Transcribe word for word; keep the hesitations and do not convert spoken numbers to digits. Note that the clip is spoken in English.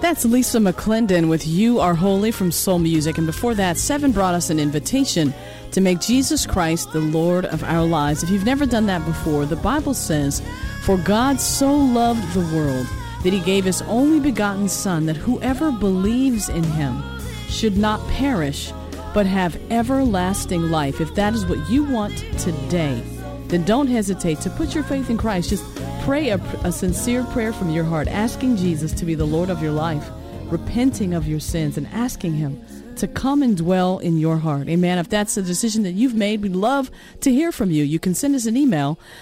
That's Lisa McClendon with You Are Holy from Soul Music. And before that, Seven brought us an invitation to make Jesus Christ the Lord of our lives. If you've never done that before, the Bible says, "For God so loved the world that he gave his only begotten Son, that whoever believes in him should not perish, but have everlasting life." If that is what you want today, then don't hesitate to put your faith in Christ. Just pray a, a sincere prayer from your heart, asking Jesus to be the Lord of your life, repenting of your sins, and asking him to come and dwell in your heart. Amen. If that's a decision that you've made, we'd love to hear from you. You can send us an email